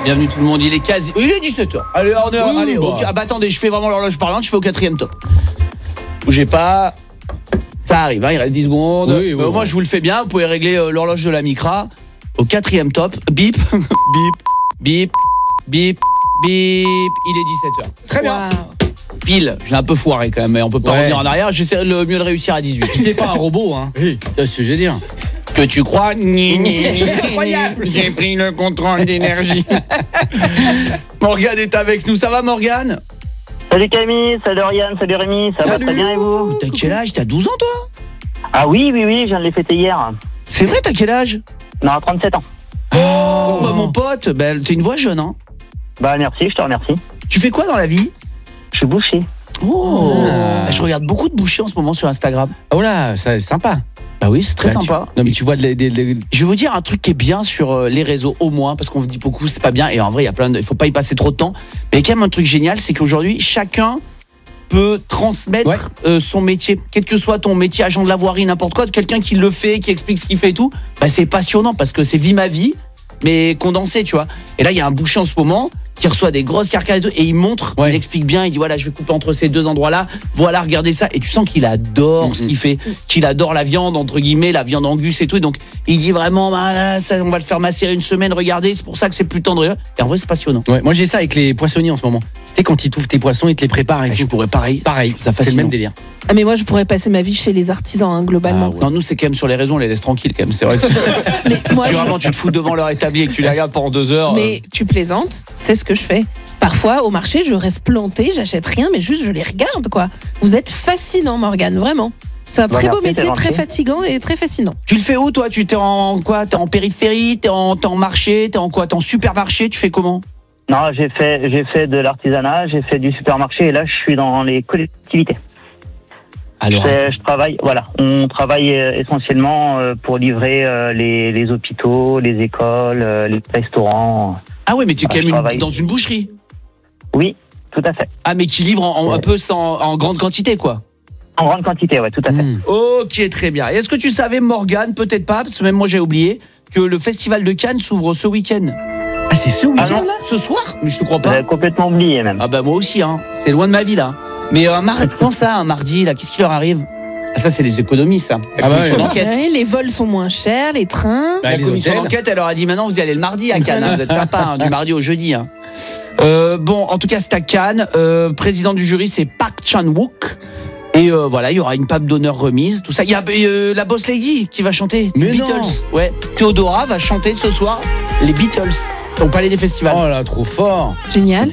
bienvenue tout le monde, il est 17h. Allez, attendez, je fais vraiment l'horloge parlante, je fais au 4e top. Bougez pas. Ça arrive, il reste 10 secondes. Moi je vous le fais bien, vous pouvez régler l'horloge de la Micra au 4e top. Bip, bip, bip, bip, bip. Il est 17h. Très bien. Pile, j'ai un peu foiré quand même, mais on peut pas revenir en arrière, j'essaie le mieux de réussir à 18. T'es pas un robot, hein. Oui. C'est ce que je veux dire. Que tu crois? Incroyable. J'ai pris le contrôle d'énergie. Morgane est avec nous, ça va Morgane? Salut Camille, salut Oriane, salut Rémi, ça va très bien et vous? T'as quel âge? T'as 12 ans toi? Ah oui, je viens de les fêter hier. C'est vrai, t'as quel âge? Non, 37 ans. Oh bah mon pote, t'es une voix jeune hein. Bah merci, je te remercie. Tu fais quoi dans la vie? Je suis boucher. Je regarde beaucoup de bouchers en ce moment sur Instagram. Oh là, c'est sympa. Bah oui, c'est très sympa. Non mais tu vois Je vais vous dire un truc qui est bien sur les réseaux au moins, parce qu'on vous dit beaucoup c'est pas bien, et en vrai il faut pas y passer trop de temps. Mais il y a quand même un truc génial, c'est qu'aujourd'hui chacun peut transmettre son métier, quel que soit ton métier, agent de la voirie, n'importe quoi, quelqu'un qui le fait, qui explique ce qu'il fait et tout, bah c'est passionnant parce que c'est vie ma vie, mais condensé, tu vois. Et là il y a un boucher en ce moment qui reçoit des grosses carcasses et il montre, il explique bien, il dit voilà je vais couper entre ces deux endroits là, voilà regardez ça, et tu sens qu'il adore ce qu'il fait, qu'il adore la viande entre guillemets, la viande Angus et tout, et donc il dit vraiment là, ça, on va le faire macérer une semaine, regardez, c'est pour ça que c'est plus tendre, et en vrai c'est passionnant. Ouais, moi j'ai ça avec les poissonniers en ce moment. Tu sais quand ils t'ouvrent tes poissons, ils te les préparent et je pourrais pareil, ça c'est le même délire. Ah mais moi je pourrais passer ma vie chez les artisans hein, globalement. Non nous c'est quand même sur les réseaux, on les laisse tranquilles quand même, c'est vrai que mais moi, si vraiment tu te fous devant leur établi et que tu les regardes pendant 2 heures. Mais tu plaisantes, c'est ce que je fais. Parfois au marché je reste plantée, j'achète rien mais juste je les regarde quoi. Vous êtes fascinant Morgane, vraiment. C'est un très beau métier, très fatigant et très fascinant. Tu le fais où toi? Tu t'es en quoi? T'es en périphérie? T'es en marché? T'es en quoi? T'es en supermarché? Tu fais comment? Non, j'ai fait de l'artisanat, j'ai fait du supermarché et là je suis dans les collectivités. Alors, je travaille, on travaille essentiellement pour livrer les hôpitaux, les écoles, les restaurants. Ah ouais, mais tu es quand même dans une boucherie? Oui, tout à fait. Ah mais qui livre un peu en grande quantité quoi? En grande quantité, ouais, tout à fait. Ok, très bien. Et est-ce que tu savais Morgane, peut-être pas, parce que même moi j'ai oublié, que le festival de Cannes s'ouvre ce week-end? Ah c'est ce week-end là? Ce soir? Mais je te crois pas. J'avais complètement oublié même. Ah bah moi aussi hein, c'est loin de ma vie là. Mais un mardi là, qu'est-ce qui leur arrive? Ah ça c'est les économies ça. La commission d'enquête. Ouais, les vols sont moins chers, les trains. La commission d'enquête elle leur a dit maintenant vous y allez le mardi à Cannes, vous êtes sympa hein, du mardi au jeudi hein. Bon en tout cas c'est à Cannes, président du jury c'est Park Chan-wook. Et voilà, il y aura une table d'honneur remise, tout ça. Il y a la Boss Lady qui va chanter, les Beatles. Ouais, Théodora va chanter ce soir les Beatles au Palais des Festivals. Oh là, trop fort. Génial.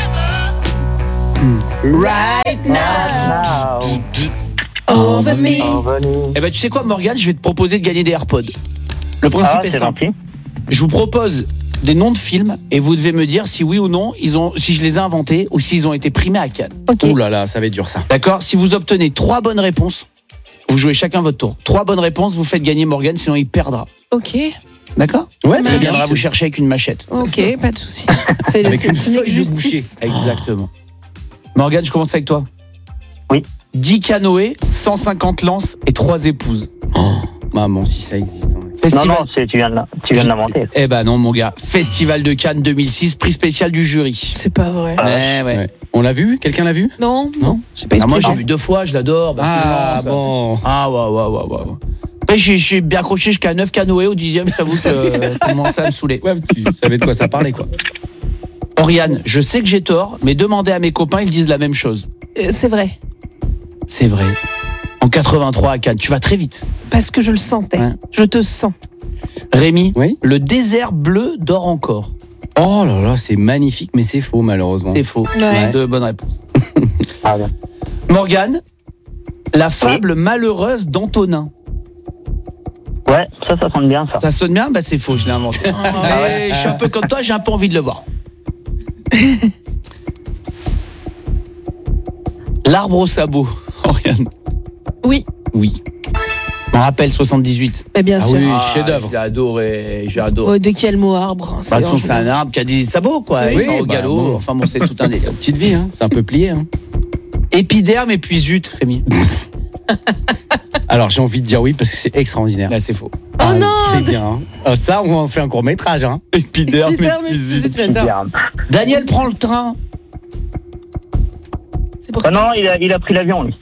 Right now. Over me. Eh ben tu sais quoi Morgane, je vais te proposer de gagner des AirPods. Le principe est simple. Gentil. Je vous propose des noms de films et vous devez me dire si oui ou non si je les ai inventés ou s'ils ont été primés à Cannes. Okay. Ouh là là, ça va être dur ça. D'accord, si vous obtenez 3 bonnes réponses, vous jouez chacun votre tour. 3 bonnes réponses, vous faites gagner Morgane, sinon il perdra. Ok. D'accord? Ouais, il très bien. viendra vous chercher avec une machette. Ok, pas de souci. C'est Avec une feuille de justice. Exactement. Morgane, je commence avec toi. Oui. 10 canoës, 150 lances et 3 épouses. Oh, maman, si ça existe. Hein. Festival... Non, tu viens de l'inventer. Eh ben non, mon gars. Festival de Cannes 2006, prix spécial du jury. C'est pas vrai. Ouais. On l'a vu? Quelqu'un l'a vu? Non. J'ai pas Moi, j'ai vu 2 fois, je l'adore. Bon. Ah, ouais. Après, j'ai bien accroché jusqu'à 9 canoës au 10e, je t'avoue que commence à me saouler. Ouais, tu savais de quoi ça parlait, quoi. Oriane, je sais que j'ai tort, mais demandez à mes copains, ils disent la même chose. C'est vrai. C'est vrai. En 83 à Cannes, tu vas très vite. Parce que je le sentais. Ouais. Je te sens. Rémi, oui, le désert bleu dort encore. Oh là là, c'est magnifique, mais c'est faux malheureusement. C'est faux. Ouais. 2 bonnes réponses. Ah, bien. Morgane, la fable malheureuse d'Antonin. Ouais, ça sonne bien ça. Ça sonne bien? Bah c'est faux, je l'ai inventé. Mais je suis un peu comme toi, j'ai un peu envie de le voir. L'arbre au sabot. Oriane. Oui. On rappelle 78. Mais bien sûr. Oui, chef-d'œuvre. J'ai adoré. Dès qu'il y a le mot arbre. Bah, c'est un arbre qui a des sabots, quoi. Oui, Il va au bah, galop. bon. Enfin bon, c'est tout un délire. Petite vie, hein. C'est un peu plié, hein. Épiderme et puis zut, Rémi. Alors j'ai envie de dire oui parce que c'est extraordinaire. Là, c'est faux. Oh non. C'est bien. Hein. Ça, on en fait un court-métrage. Hein. Épiderme, Épiderme, épuisé. j'adore. Daniel prend le train. C'est pour Ah non, il a pris l'avion, lui.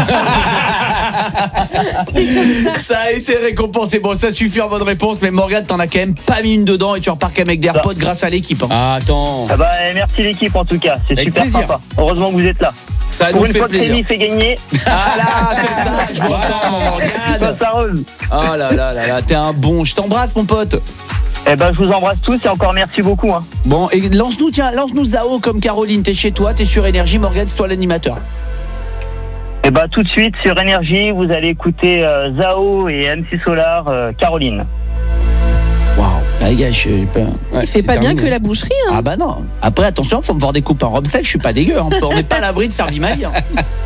Ça a été récompensé. Bon, ça suffit en bonne réponse, mais Morgane, t'en as quand même pas mis une dedans et tu repars quand même avec des AirPods grâce à l'équipe. Hein. Ah, attends. Ah bah, merci l'équipe en tout cas, c'est Avec super plaisir. sympa. Heureusement que vous êtes là. Ça Pour nous une fait fois que plaisir. Rémi fait gagner, Ah là, c'est ça, je vois pas, mon c'est Morgane. pas ça rose. Oh là là là là, t'es un bon. Je t'embrasse, mon pote. Eh ben, je vous embrasse tous et encore merci beaucoup. Hein. Bon, et lance-nous Zao comme Caroline. T'es chez toi, t'es sur Énergie. Morgane, c'est toi l'animateur. Eh ben, tout de suite sur Énergie, vous allez écouter Zao et MC Solar, Caroline. Waouh. Ah, gars, je sais pas. Il fait pas bien que la boucherie. Hein. Ah bah non. Après, attention, faut me voir des coupes en Romstel, je suis pas dégueu. Hein. On n'est pas à l'abri de faire vie ma vie. Hein.